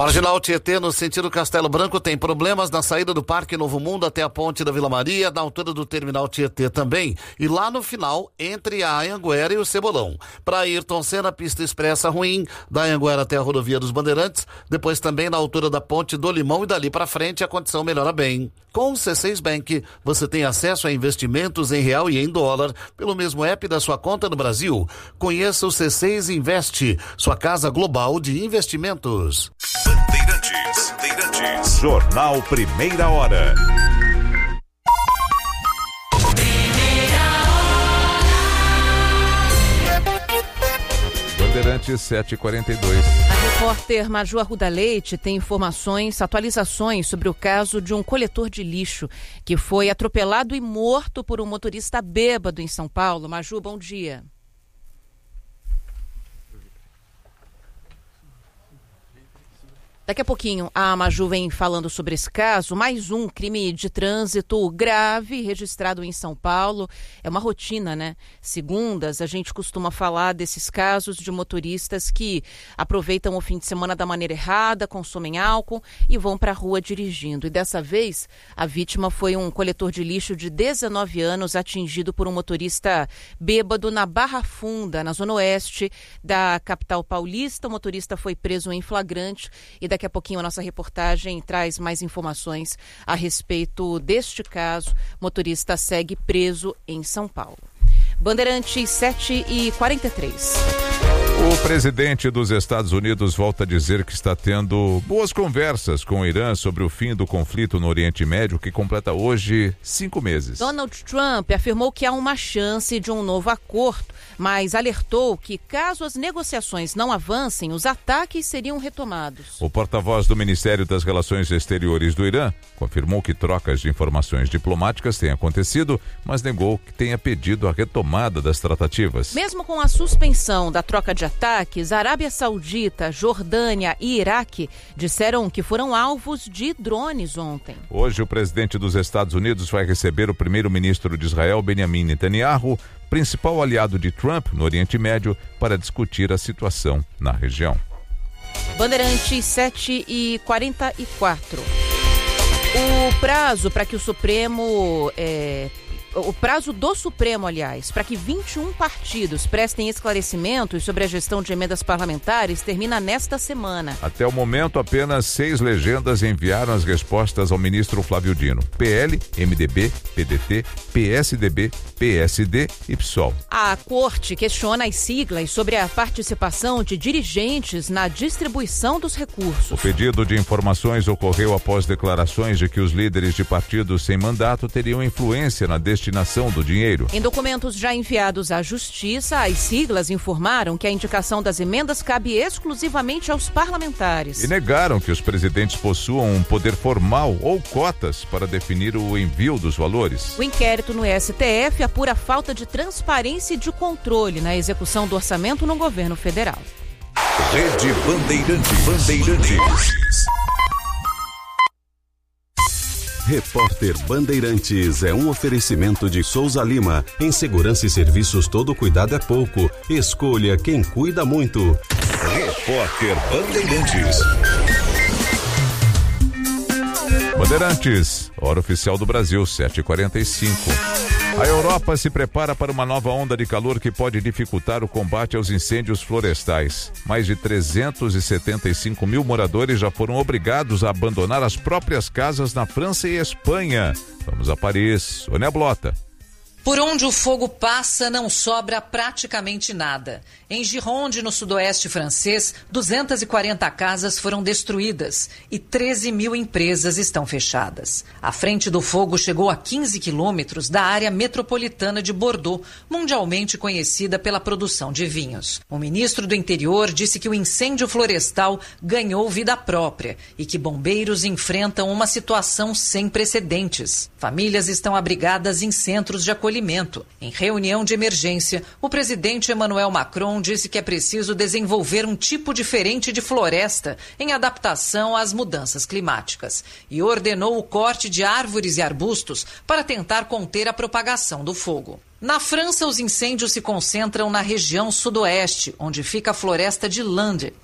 Marginal Tietê, no sentido Castelo Branco, tem problemas na saída do Parque Novo Mundo até a ponte da Vila Maria, na altura do terminal Tietê também, e lá no final, entre a Anhanguera e o Cebolão. Para Ayrton Senna, pista expressa ruim, da Anhanguera até a rodovia dos Bandeirantes, depois também na altura da ponte do Limão, e dali para frente a condição melhora bem. Com o C6 Bank, você tem acesso a investimentos em real e em dólar, pelo mesmo app da sua conta no Brasil. Conheça o C6 Investe, sua casa global de investimentos. Bandeirantes. Jornal Primeira Hora. Bandeirantes 7h42. A repórter Maju Arruda Leite tem atualizações sobre o caso de um coletor de lixo que foi atropelado e morto por um motorista bêbado em São Paulo. Maju, bom dia. Daqui a pouquinho a Maju vem falando sobre esse caso, mais um crime de trânsito grave registrado em São Paulo. É uma rotina, né? Segundas, a gente costuma falar desses casos de motoristas que aproveitam o fim de semana da maneira errada, consomem álcool e vão para a rua dirigindo. E dessa vez, a vítima foi um coletor de lixo de 19 anos atingido por um motorista bêbado na Barra Funda, na zona oeste da capital paulista. O motorista foi preso em flagrante e daqui a pouquinho a nossa reportagem traz mais informações a respeito deste caso. O motorista segue preso em São Paulo. Bandeirantes 7h43. O presidente dos Estados Unidos volta a dizer que está tendo boas conversas com o Irã sobre o fim do conflito no Oriente Médio, que completa hoje 5 meses. Donald Trump afirmou que há uma chance de um novo acordo, mas alertou que caso as negociações não avancem, os ataques seriam retomados. O porta-voz do Ministério das Relações Exteriores do Irã confirmou que trocas de informações diplomáticas têm acontecido, mas negou que tenha pedido a retomada das tratativas. Mesmo com a suspensão da troca de ataques, a Arábia Saudita, Jordânia e Iraque disseram que foram alvos de drones ontem. Hoje, o presidente dos Estados Unidos vai receber o primeiro-ministro de Israel, Benjamin Netanyahu, principal aliado de Trump no Oriente Médio, para discutir a situação na região. Bandeirantes 7h44. O prazo para que o prazo do Supremo, aliás, para que 21 partidos prestem esclarecimentos sobre a gestão de emendas parlamentares termina nesta semana. Até o momento, apenas 6 legendas enviaram as respostas ao ministro Flávio Dino. PL, MDB, PDT, PSDB, PSD e PSOL. A corte questiona as siglas sobre a participação de dirigentes na distribuição dos recursos. O pedido de informações ocorreu após declarações de que os líderes de partidos sem mandato teriam influência na destinação do dinheiro. Em documentos já enviados à Justiça, as siglas informaram que a indicação das emendas cabe exclusivamente aos parlamentares. E negaram que os presidentes possuam um poder formal ou cotas para definir o envio dos valores. O inquérito no STF apura a falta de transparência e de controle na execução do orçamento no governo federal. Rede Bandeirantes. Repórter Bandeirantes é um oferecimento de Souza Lima. Em segurança e serviços, todo cuidado é pouco. Escolha quem cuida muito. Repórter Bandeirantes. Bandeirantes, hora oficial do Brasil, 7h45. A Europa se prepara para uma nova onda de calor que pode dificultar o combate aos incêndios florestais. Mais de 375 mil moradores já foram obrigados a abandonar as próprias casas na França e Espanha. Vamos a Paris. Sônia Blota. Por onde o fogo passa, não sobra praticamente nada. Em Gironde, no sudoeste francês, 240 casas foram destruídas e 13 mil empresas estão fechadas. A frente do fogo chegou a 15 quilômetros da área metropolitana de Bordeaux, mundialmente conhecida pela produção de vinhos. O ministro do Interior disse que o incêndio florestal ganhou vida própria e que bombeiros enfrentam uma situação sem precedentes. Famílias estão abrigadas em centros de acolhimento. Em reunião de emergência, o presidente Emmanuel Macron disse que é preciso desenvolver um tipo diferente de floresta em adaptação às mudanças climáticas e ordenou o corte de árvores e arbustos para tentar conter a propagação do fogo. Na França, os incêndios se concentram na região sudoeste, onde fica a floresta de Landes.